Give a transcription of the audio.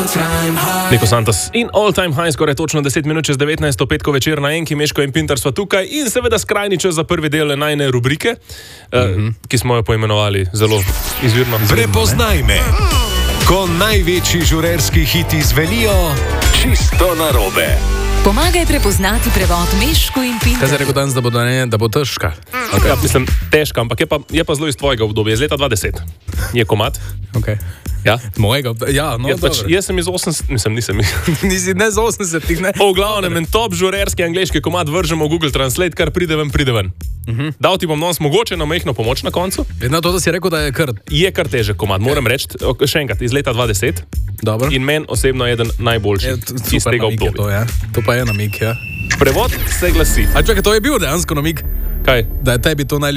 Niko Santos in All Time High, skoraj točno 10 minut čez 19. petko večer na Enki, Meško in Pintar sva tukaj in seveda skrajni čas za prvi del najne rubrike, ki smo jo poimenovali zelo izvirno. Prepoznaj me, ko največji žurerski hiti zvenijo čisto narobe. Pomagaj prepoznati prevod Meško in Pintar. Kaj se je rekel danes, da bo težka? Okay. Ja, mislim, težka, ampak je pa zelo iz tvojega obdobja, iz leta 2010. Je komad. Okay. Ja? Mojega, ja, no, pač, jaz sem iz 80, nisem. Nisi ne z 80-ih, ne? V glavnem, en top žurerski angleški komad vržemo v Google Translate, kar pride ven. Dal ti bom danes mogoče na mehno pomoč na koncu. Na to, da si rekel, da je kar... Je kar težek komad, moram reči, še enkrat, iz leta 2010. Dobro. In meni osebno je eden najboljših iz tega obdobja. To pa je namig, ja. Prevod se glasi. A čakaj, to je bil dejansko namig? Kaj? Da je tebi to